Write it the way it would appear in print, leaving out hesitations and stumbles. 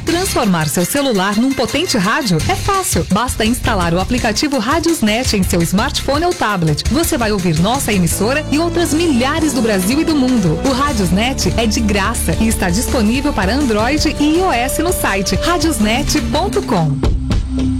Transformar seu celular num potente rádio é fácil. Basta instalar o aplicativo Radiosnet em seu smartphone ou tablet. Você vai ouvir nossa emissora e outras milhares do Brasil e do mundo. O Radiosnet é de graça e está disponível para Android e iOS no site radiosnet.com.